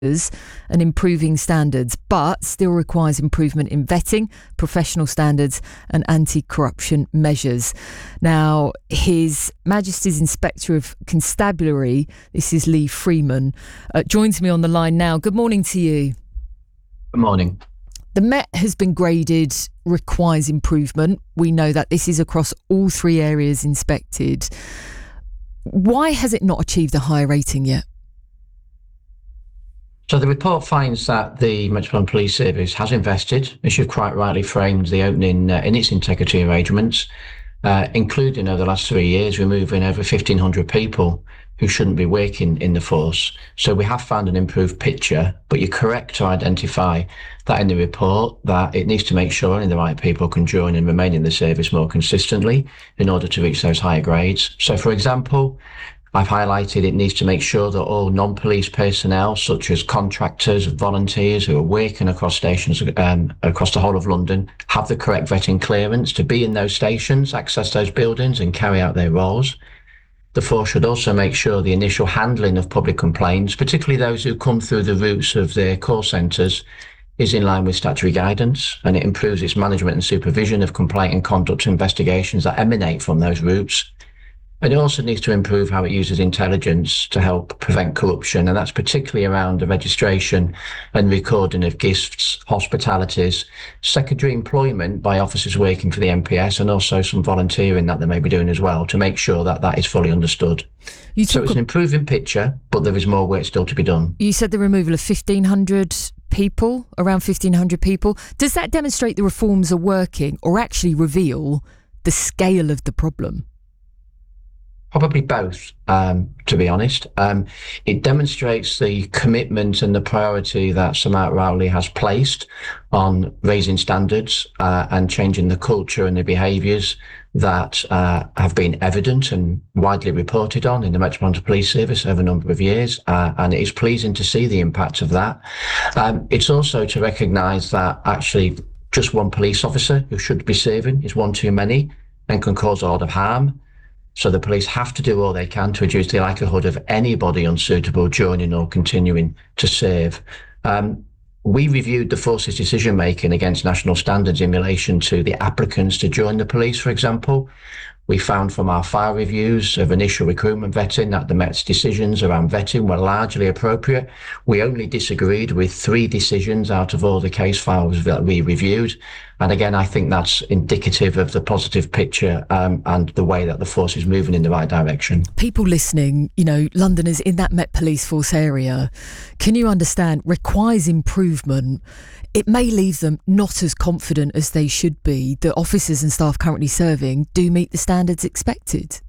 and improving standards, but still requires improvement in vetting, professional standards and anti-corruption measures. Now, His Majesty's Inspector of Constabulary, this is Lee Freeman, joins me on the line now. Good morning to you. Good morning. The Met has been graded requires improvement. We know that this is across all three areas inspected. Why has it not achieved a higher rating yet? So the report finds that the Metropolitan Police Service has invested, as you've quite rightly framed the opening in its integrity arrangements, including over the last 3 years removing over 1,500 people who shouldn't be working in the force. So we have found an improved picture, but you're correct to identify that in the report that it needs to make sure only the right people can join and remain in the service more consistently in order to reach those higher grades. So for example, I've highlighted it needs to make sure that all non-police personnel, such as contractors, volunteers who are working across stations across the whole of London, have the correct vetting clearance to be in those stations, access those buildings and carry out their roles. The force should also make sure the initial handling of public complaints, particularly those who come through the routes of their call centres, is in line with statutory guidance, and it improves its management and supervision of complaint and conduct investigations that emanate from those routes. And it also needs to improve how it uses intelligence to help prevent corruption, and that's particularly around the registration and recording of gifts, hospitalities, secondary employment by officers working for the MPS, and also some volunteering that they may be doing as well to make sure that that is fully understood. So it's an improving picture, but there is more work still to be done. You said the removal of 1,500 people, around 1,500 people. Does that demonstrate the reforms are working or actually reveal the scale of the problem? Probably both, to be honest. It demonstrates the commitment and the priority that Sir Mark Rowley has placed on raising standards and changing the culture and the behaviours that have been evident and widely reported on in the Metropolitan Police Service over a number of years. And it is pleasing to see the impact of that. It's also to recognise that actually just one police officer who should be serving is one too many and can cause a lot of harm. So the police have to do all they can to reduce the likelihood of anybody unsuitable joining or continuing to serve. We reviewed the force's decision-making against national standards in relation to the applicants to join the police, for example. We found from our file reviews of initial recruitment vetting that the Met's decisions around vetting were largely appropriate. We only disagreed with 3 decisions out of all the case files that we reviewed. And again, I think that's indicative of the positive picture and the way that the force is moving in the right direction. People listening, Londoners in that Met Police Force area, can you understand, requires improvement. It may leave them not as confident as they should be that officers and staff currently serving do meet the standards expected.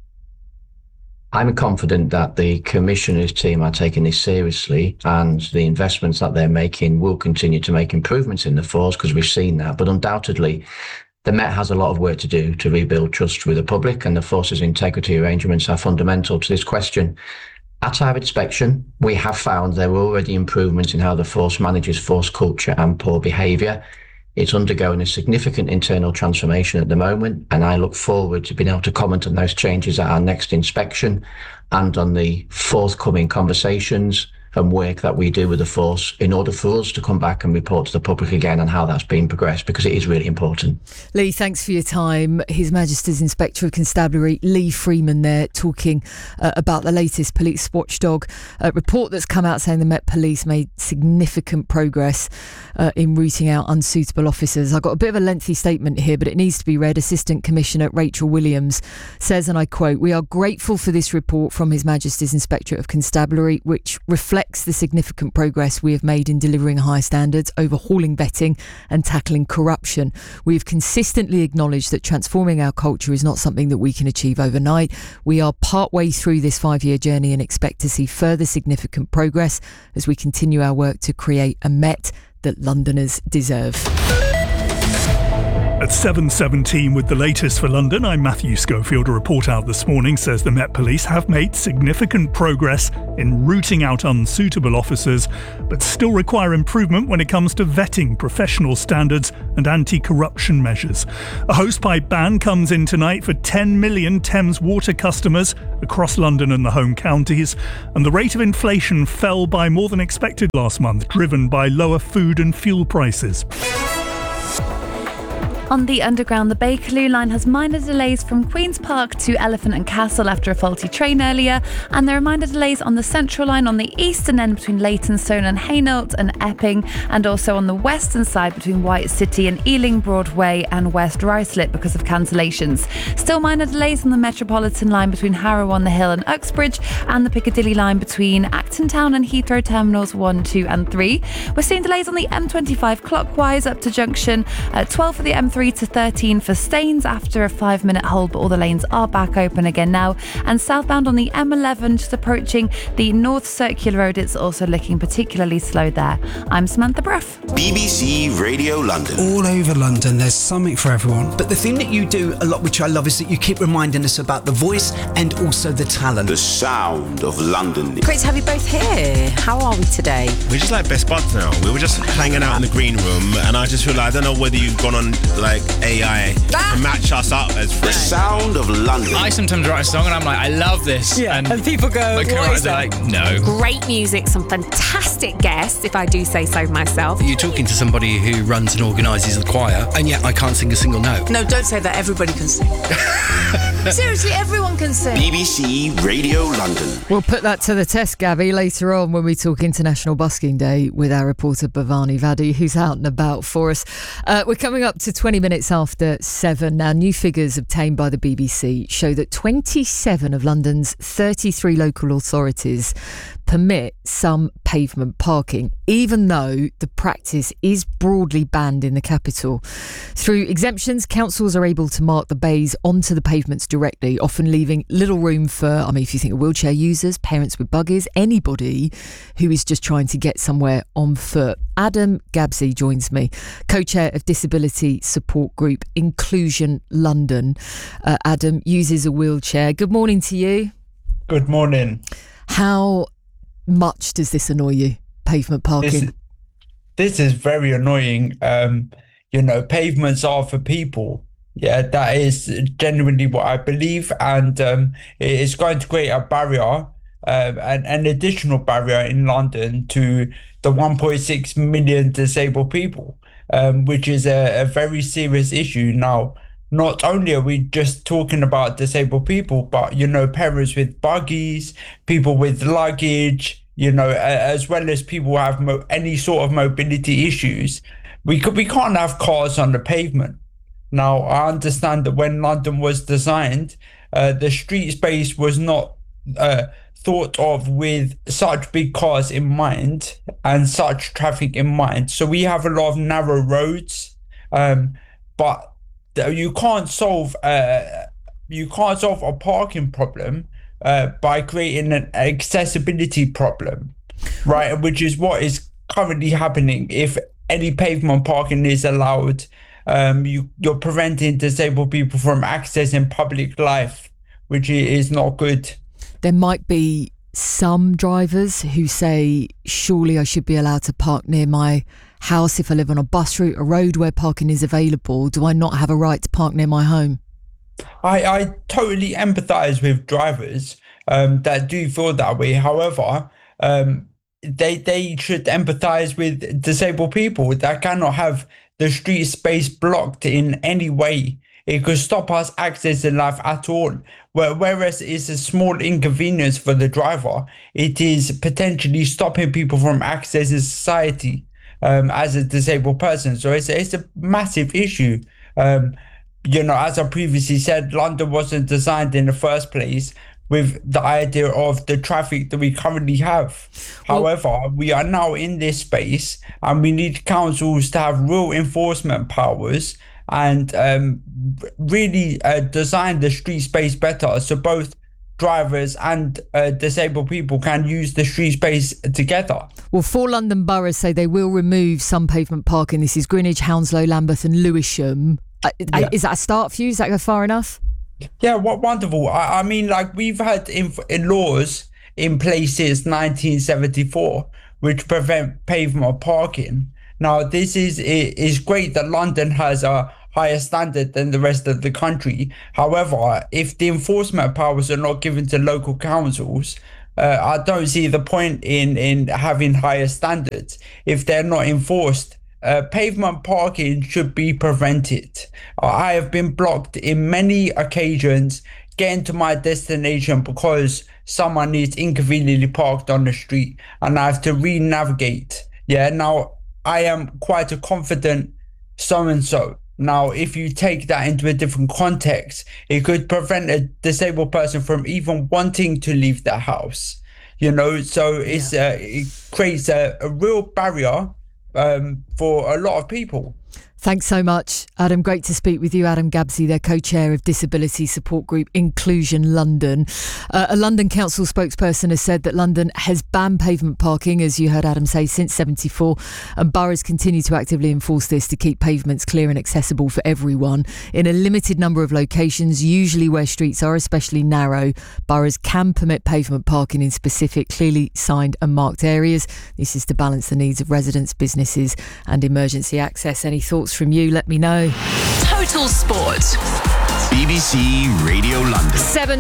I'm confident that the Commissioner's team are taking this seriously, and the investments that they're making will continue to make improvements in the force, because we've seen that. But undoubtedly, the Met has a lot of work to do to rebuild trust with the public, and the force's integrity arrangements are fundamental to this question. At our inspection, we have found there were already improvements in how the force manages force culture and poor behaviour. It's undergoing a significant internal transformation at the moment, and I look forward to being able to comment on those changes at our next inspection and on the forthcoming conversations and work that we do with the force in order for us to come back and report to the public again on how that's been progressed, because it is really important. Lee, thanks for your time. His Majesty's Inspector of Constabulary, Lee Freeman there, talking about the latest police watchdog report that's come out saying the Met Police made significant progress in rooting out unsuitable officers. I've got a bit of a lengthy statement here, but it needs to be read. Assistant Commissioner Rachel Williams says, and I quote, "We are grateful for this report from His Majesty's Inspector of Constabulary, which reflects the significant progress we have made in delivering high standards, overhauling vetting and tackling corruption. We have consistently acknowledged that transforming our culture is not something that we can achieve overnight. We are partway through this 5-year journey and expect to see further significant progress as we continue our work to create a Met that Londoners deserve." At 7:17 with the latest for London, I'm Matthew Schofield. A report out this morning says the Met Police have made significant progress in rooting out unsuitable officers, but still require improvement when it comes to vetting professional standards and anti-corruption measures. A hosepipe ban comes in tonight for 10 million Thames Water customers across London and the home counties, and the rate of inflation fell by more than expected last month, driven by lower food and fuel prices. On the Underground, the Bakerloo line has minor delays from Queen's Park to Elephant and Castle after a faulty train earlier, and there are minor delays on the Central line on the eastern end between Leytonstone and Hainault and Epping, and also on the western side between White City and Ealing Broadway and West Ruislip because of cancellations. Still minor delays on the Metropolitan line between Harrow on the Hill and Uxbridge, and the Piccadilly line between Acton Town and Heathrow Terminals 1, 2 and 3. We're seeing delays on the M25 clockwise up to junction, 12 for the M3 to 13 for Staines after a 5-minute hold, but all the lanes are back open again now. And southbound on the M11 just approaching the North Circular Road, it's also looking particularly slow there. I'm Samantha Bruff. BBC Radio London. All over London, there's something for everyone. But the thing that you do a lot, which I love, is that you keep reminding us about the voice and also the talent. The sound of London. Great to have you both here. How are we today? We're just like best buds now. We were just hanging out in the green room, and I just feel like, I don't know whether you've gone on like AI to match us up as friends. The sound of London. I sometimes write a song and I'm like, I love this. Yeah. And people go, like, what is that? Like, no. Great music, some fantastic guests, if I do say so myself. You're talking to somebody who runs and organises the choir, and yet I can't sing a single note. No, don't say that. Everybody can sing. Seriously, everyone can sing. BBC Radio London. We'll put that to the test, Gabby, later on when we talk International Busking Day with our reporter Bhavani Vadi, who's out and about for us. We're coming up to 20 minutes after 7. Now, new figures obtained by the BBC show that 27 of London's 33 local authorities permit some pavement parking, even though the practice is broadly banned in the capital. Through exemptions, councils are able to mark the bays onto the pavements directly, often leaving little room for, if you think of wheelchair users, parents with buggies, anybody who is just trying to get somewhere on foot. Adam Gabsy joins me, co-chair of disability support group Inclusion London. Adam uses a wheelchair. Good morning to you. Good morning. How much does this annoy you, pavement parking? This is very annoying. Pavements are for people. Yeah, that is genuinely what I believe, and it is going to create a barrier, an additional barrier in London to the 1.6 million disabled people, which is a very serious issue. Now, not only are we just talking about disabled people, but, parents with buggies, people with luggage, as well as people who have any sort of mobility issues. We can't have cars on the pavement. Now, I understand that when London was designed, the street space was not thought of with such big cars in mind and such traffic in mind. So we have a lot of narrow roads, but you can't solve a parking problem by creating an accessibility problem, right? Which is what is currently happening. If any pavement parking is allowed, you're preventing disabled people from accessing public life, which is not good. There might be some drivers who say, surely I should be allowed to park near my house if I live on a bus route, a road where parking is available. Do I not have a right to park near my home? I totally empathise with drivers that do feel that way. However, they should empathise with disabled people that cannot have the street space blocked in any way. It could stop us accessing life at all. Whereas it's a small inconvenience for the driver, it is potentially stopping people from accessing society as a disabled person. So it's a massive issue. As I previously said, London wasn't designed in the first place with the idea of the traffic that we currently have. However, we are now in this space and we need councils to have real enforcement powers and really design the street space better so both drivers and disabled people can use the street space together. Well, 4 London boroughs say they will remove some pavement parking. This is Greenwich, Hounslow, Lambeth and Lewisham. Is that a start for you? Does that go far enough? Yeah, wonderful. I mean, like, we've had laws in place since 1974 which prevent pavement parking. Now, this is great that London has a higher standard than the rest of the country. However, if the enforcement powers are not given to local councils, I don't see the point in having higher standards if they're not enforced. Pavement parking should be prevented. I have been blocked in many occasions getting to my destination because someone is inconveniently parked on the street and I have to re-navigate. Yeah, now I am quite a confident so-and-so. Now, if you take that into a different context, it could prevent a disabled person from even wanting to leave their house. So it creates a real barrier for a lot of people. Thanks so much, Adam. Great to speak with you. Adam Gabsy, their co-chair of disability support group Inclusion London. A London Council spokesperson has said that London has banned pavement parking, as you heard Adam say, since 1974, and boroughs continue to actively enforce this to keep pavements clear and accessible for everyone. In a limited number of locations, usually where streets are especially narrow, boroughs can permit pavement parking in specific, clearly signed and marked areas. This is to balance the needs of residents, businesses and emergency access. Any thoughts from you? Let me know. Total Sport. BBC Radio London.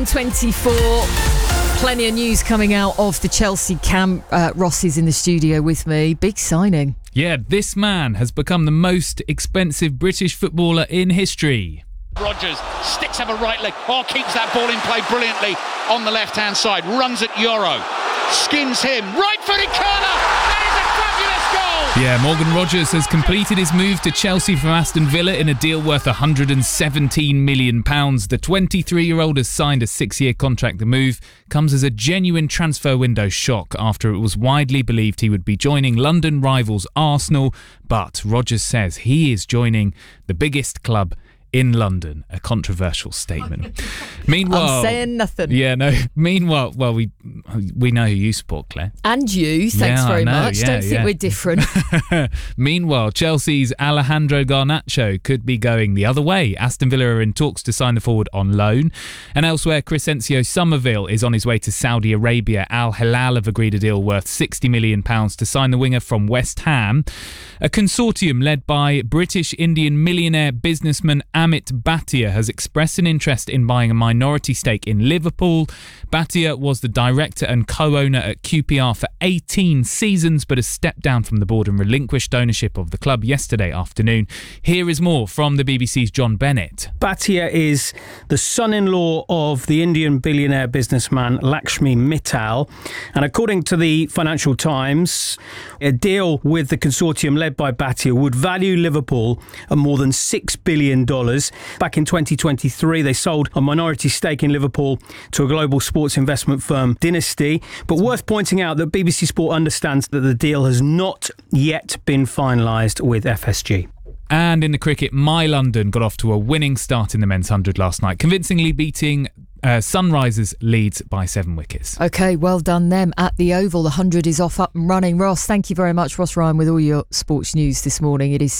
7:24. Plenty of news coming out of the Chelsea camp. Ross is in the studio with me. Big signing. Yeah, this man has become the most expensive British footballer in history. Rodgers sticks up a right leg. Keeps that ball in play brilliantly on the left-hand side. Runs at Euro. Skins him. Right-footed corner. That is a fabulous goal. Yeah, Morgan Rogers has completed his move to Chelsea from Aston Villa in a deal worth £117 million. The 23-year-old has signed a 6-year contract. The move comes as a genuine transfer window shock after it was widely believed he would be joining London rivals Arsenal. But Rogers says he is joining the biggest club in London, a controversial statement. Meanwhile, I'm saying nothing. Yeah, no. Meanwhile, well, we know who you support, Claire. And you, thanks very much. Don't think we're different. Meanwhile, Chelsea's Alejandro Garnacho could be going the other way. Aston Villa are in talks to sign the forward on loan. And elsewhere, Crescencio Somerville is on his way to Saudi Arabia. Al Hilal have agreed a deal worth £60 million to sign the winger from West Ham. A consortium led by British-Indian millionaire businessman Amit Bhatia has expressed an interest in buying a minority stake in Liverpool. Bhatia was the director and co-owner at QPR for 18 seasons, but has stepped down from the board and relinquished ownership of the club yesterday afternoon. Here is more from the BBC's John Bennett. Bhatia is the son-in-law of the Indian billionaire businessman Lakshmi Mittal. And according to the Financial Times, a deal with the consortium led by Bhatia would value Liverpool at more than $6 billion. Back in 2023, they sold a minority stake in Liverpool to a global sports investment firm, Dynasty. But worth pointing out that BBC Sport understands that the deal has not yet been finalised with FSG. And in the cricket, My London got off to a winning start in the men's 100 last night, convincingly beating Sunrisers Leeds by 7 wickets. OK, well done them at the Oval. The 100 is off, up and running. Ross, thank you very much. Ross Ryan with all your sports news this morning. It is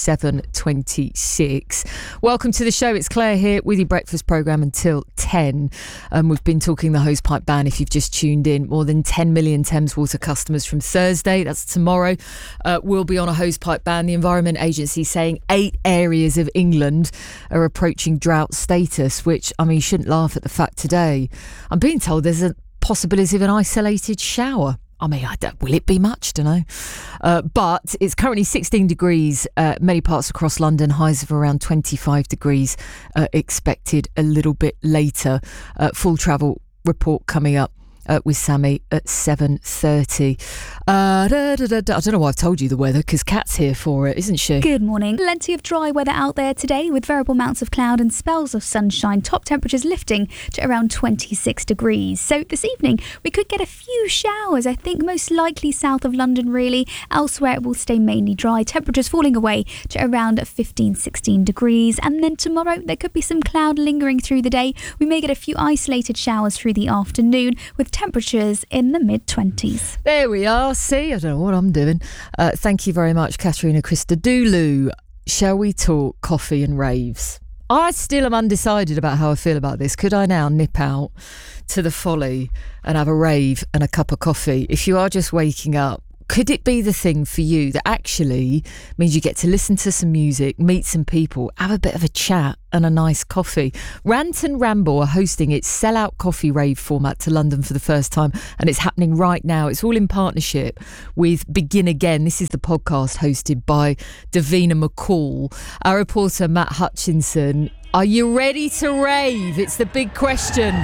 7:26. Welcome to the show. It's Claire here with your breakfast programme until 10. We've been talking the hosepipe ban if you've just tuned in. More than 10 million Thames Water customers from Thursday, that's tomorrow, will be on a hosepipe ban. The Environment Agency saying 8 areas of England are approaching drought status, which, I mean, you shouldn't laugh at the fact today. I'm being told there's a possibility of an isolated shower. I mean, will it be much? Don't know. But it's currently 16 degrees, many parts across London, highs of around 25 degrees expected a little bit later. Full travel report coming up with Sammy at 7:30. I don't know why I've told you the weather, because Kat's here for it, isn't she? Good morning. Plenty of dry weather out there today with variable amounts of cloud and spells of sunshine. Top temperatures lifting to around 26 degrees. So this evening we could get a few showers, I think most likely south of London really. Elsewhere it will stay mainly dry. Temperatures falling away to around 15-16 degrees. And then tomorrow there could be some cloud lingering through the day. We may get a few isolated showers through the afternoon with temperatures in the mid-20s. There we are. See, I don't know what I'm doing. Thank you very much, Katerina Christodoulou. Shall we talk coffee and raves? I still am undecided about how I feel about this. Could I now nip out to the Folly and have a rave and a cup of coffee? If you are just waking up, could it be the thing for you that actually means you get to listen to some music, meet some people, have a bit of a chat and a nice coffee? Rant and Ramble are hosting its sellout coffee rave format to London for the first time, and it's happening right now. It's all in partnership with Begin Again. This is the podcast hosted by Davina McCall. Our reporter Matt Hutchinson, are you ready to rave? It's the big question.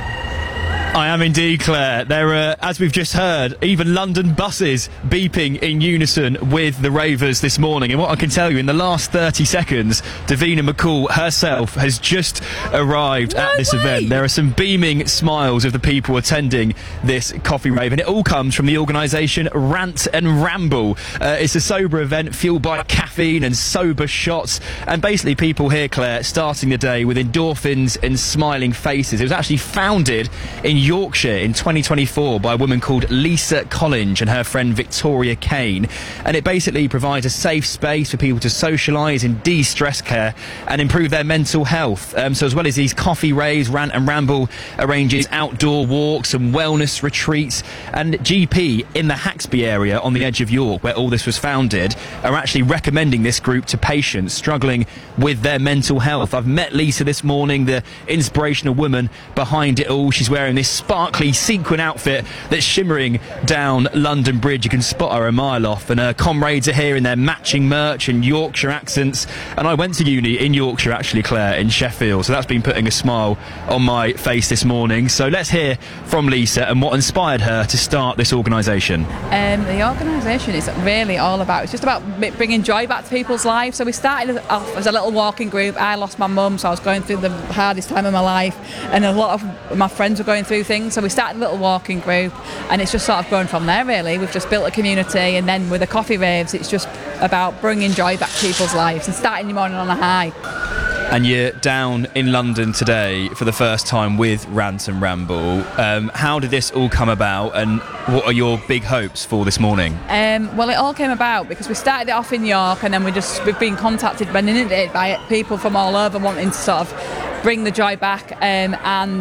I am indeed, Claire. There are, as we've just heard, even London buses beeping in unison with the ravers this morning. And what I can tell you, in the last 30 seconds, Davina McCall herself has just arrived at this event. There are some beaming smiles of the people attending this coffee rave, and it all comes from the organisation Rant and Ramble. It's a sober event fueled by caffeine and sober shots, and basically people here, Claire, starting the day with endorphins and smiling faces. It was actually founded in Yorkshire in 2024 by a woman called Lisa Collinge and her friend Victoria Kane, and it basically provides a safe space for people to socialise and de-stress care and improve their mental health. So as well as these coffee raves, Rant and Ramble arranges outdoor walks and wellness retreats, and GP in the Haxby area on the edge of York, where all this was founded, are actually recommending this group to patients struggling with their mental health. I've met Lisa this morning, the inspirational woman behind it all. She's wearing this sparkly sequin outfit that's shimmering down London Bridge. You can spot her a mile off, and her comrades are here in their matching merch and Yorkshire accents. And I went to uni in Yorkshire, actually, Claire, in Sheffield, so that's been putting a smile on my face this morning. So let's hear from Lisa and what inspired her to start this organisation. The organisation is really all about, it's just about bringing joy back to people's lives. So we started off as a little walking group. I lost my mum, so I was going through the hardest time of my life, and a lot of my friends were going through things, so we started a little walking group, and it's just sort of grown from there, really. We've just built a community, and then with the coffee raves, it's just about bringing joy back to people's lives and starting your morning on a high. And you're down in London today for the first time with Rant and Ramble. How did this all come about, and what are your big hopes for this morning? Well, it all came about because we started it off in York, and then we've been contacted by people from all over wanting to sort of bring the joy back, and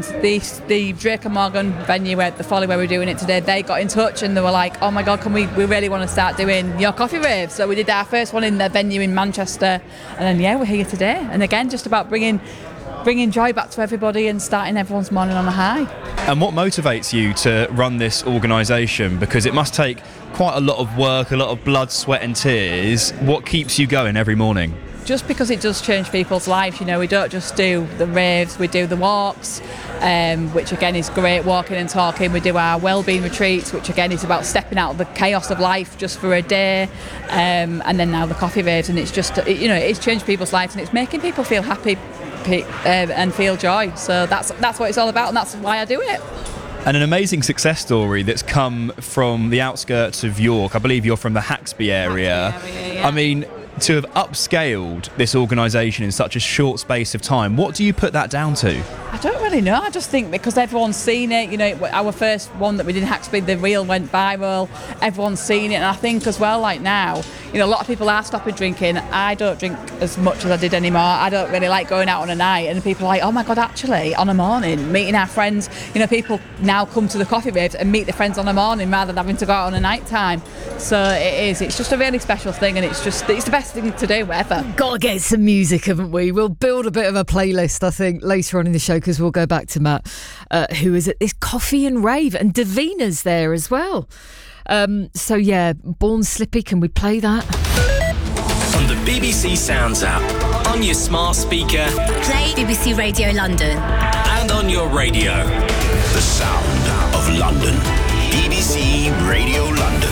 the Drake and Morgan venue at the Folly where we're doing it today, they got in touch and they were like, oh my god, we really want to start doing your coffee rave. So we did our first one in the venue in Manchester, and then we're here today, and again just about bringing joy back to everybody and starting everyone's morning on a high. And what motivates you to run this organisation? Because it must take quite a lot of work, a lot of blood, sweat and tears. What keeps you going every morning? Just because it does change people's lives, we don't just do the raves, we do the walks, which again is great, walking and talking. We do our wellbeing retreats, which again is about stepping out of the chaos of life just for a day, and then now the coffee raves, and it's just, it's changed people's lives, and it's making people feel happy and feel joy. So that's what it's all about, and that's why I do it. And an amazing success story that's come from the outskirts of York. I believe you're from the Haxby area. I mean, to have upscaled this organisation in such a short space of time, what do you put that down to? I don't really know. I just think because everyone's seen it, our first one that we did in Haxby, the reel went viral, everyone's seen it, and I think as well, like now, a lot of people are stopping drinking. I don't drink as much as I did anymore. I don't really like going out on a night, and people are like, oh my god, actually, on a morning, meeting our friends, people now come to the coffee raves and meet their friends on a morning rather than having to go out on a night time. So it's just a really special thing, and it's the best thing to do ever. Gotta get some music, haven't we? We'll build a bit of a playlist, I think, later on in the show, because we'll go back to Matt, who is at this coffee and rave, and Davina's there as well. Born Slippy, can we play that? On the BBC Sounds app, on your smart speaker, play BBC Radio London, and on your radio. The sound of London. BBC Radio London.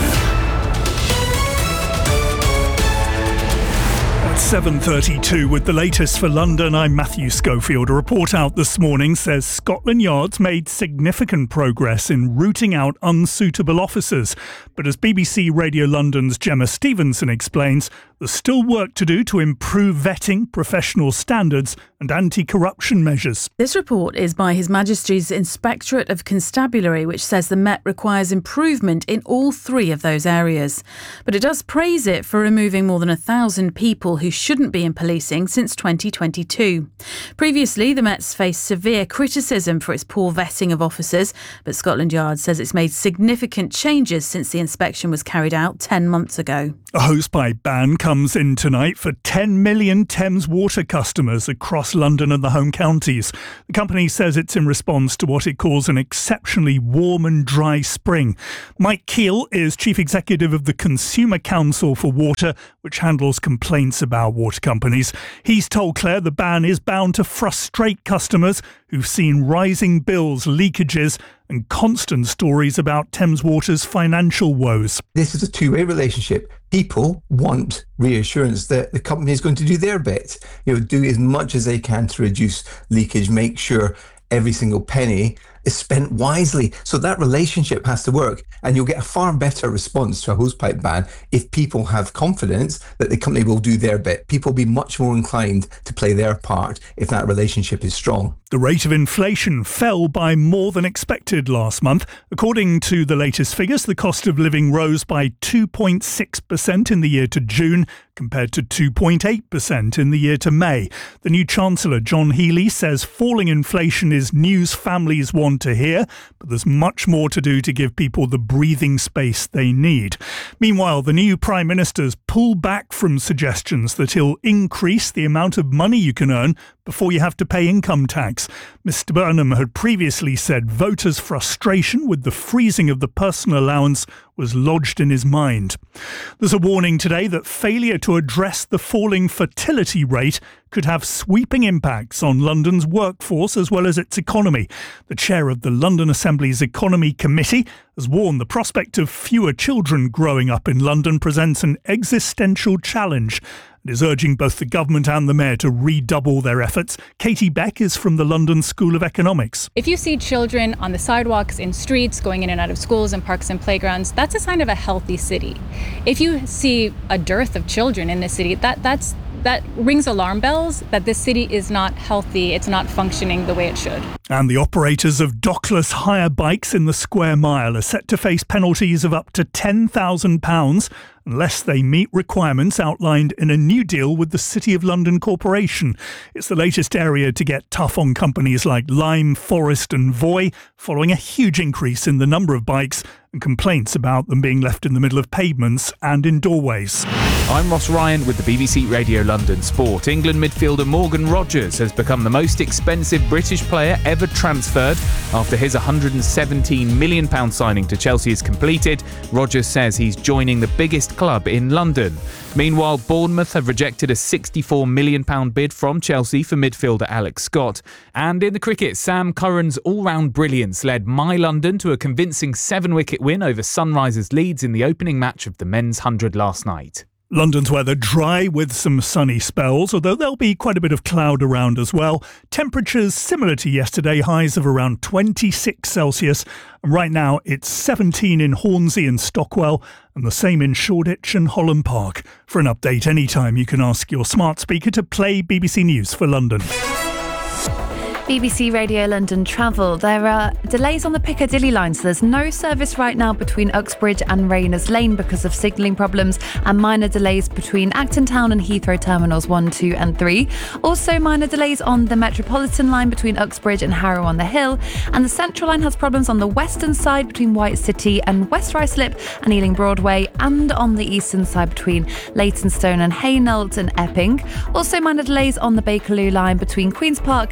At 7:32 with the latest for London, I'm Matthew Schofield. A report out this morning says Scotland Yard's made significant progress in rooting out unsuitable officers. But as BBC Radio London's Gemma Stevenson explains, There's still work to do to improve vetting, professional standards and anti-corruption measures. This report is by His Majesty's Inspectorate of Constabulary, which says the Met requires improvement in all three of those areas. But it does praise it for removing more than 1,000 people who shouldn't be in policing since 2022. Previously, the Met's faced severe criticism for its poor vetting of officers, but Scotland Yard says it's made significant changes since the inspection was carried out 10 months ago. A hosepipe ban comes in tonight for 10 million Thames Water customers across London and the home counties. The company says it's in response to what it calls an exceptionally warm and dry spring. Mike Keel is Chief Executive of the Consumer Council for Water, which handles complaints about water companies. He's told Claire the ban is bound to frustrate customers who've seen rising bills, leakages and constant stories about Thames Water's financial woes. This is a two-way relationship. People want reassurance that the company is going to do their bit, do as much as they can to reduce leakage, make sure every single penny is spent wisely. So that relationship has to work, and you'll get a far better response to a hosepipe ban if people have confidence that the company will do their bit. People will be much more inclined to play their part if that relationship is strong. The rate of inflation fell by more than expected last month. According to the latest figures, the cost of living rose by 2.6% in the year to June, compared to 2.8% in the year to May. The new Chancellor, John Healey, says falling inflation is news families want to hear, but there's much more to do to give people the breathing space they need. Meanwhile, the new Prime Minister's pulled back from suggestions that he'll increase the amount of money you can earn before you have to pay income tax. Mr Burnham had previously said voters' frustration with the freezing of the personal allowance was lodged in his mind. There's a warning today that failure to address the falling fertility rate could have sweeping impacts on London's workforce as well as its economy. The chair of the London Assembly's Economy Committee has warned the prospect of fewer children growing up in London presents an existential challenge and is urging both the government and the mayor to redouble their efforts. Katie Beck is from the London School of Economics. If you see children on the sidewalks, in streets, going in and out of schools and parks and playgrounds, that's a sign of a healthy city. If you see a dearth of children in the city, that rings alarm bells that this city is not healthy, it's not functioning the way it should. And the operators of dockless hire bikes in the Square Mile are set to face penalties of up to £10,000 unless they meet requirements outlined in a new deal with the City of London Corporation. It's the latest area to get tough on companies like Lime, Forest and Voi, following a huge increase in the number of bikes and complaints about them being left in the middle of pavements and in doorways. I'm Ross Ryan with the BBC Radio London Sport. England midfielder Morgan Rogers has become the most expensive British player ever transferred after his £117 million signing to Chelsea is completed. Rogers says he's joining the biggest club in London. Meanwhile, Bournemouth have rejected a £64 million bid from Chelsea for midfielder Alex Scott. And in the cricket, Sam Curran's all-round brilliance led My London to a convincing 7-wicket win over Sunrisers Leeds in the opening match of the men's 100 last night. London's weather dry with some sunny spells, although there'll be quite a bit of cloud around as well. Temperatures similar to yesterday, highs of around 26 Celsius. And right now it's 17 in Hornsey and Stockwell and the same in Shoreditch and Holland Park. For an update anytime, you can ask your smart speaker to play BBC News for London. BBC Radio London travel. There are delays on the Piccadilly line, so there's no service right now between Uxbridge and Rayners Lane because of signalling problems, and minor delays between Acton Town and Heathrow Terminals 1, 2 and 3. Also minor delays on the Metropolitan line between Uxbridge and Harrow on the Hill, and the Central line has problems on the western side between White City and West Ruislip and Ealing Broadway, and on the eastern side between Leytonstone and Hainault and Epping. Also minor delays on the Bakerloo line between Queen's Park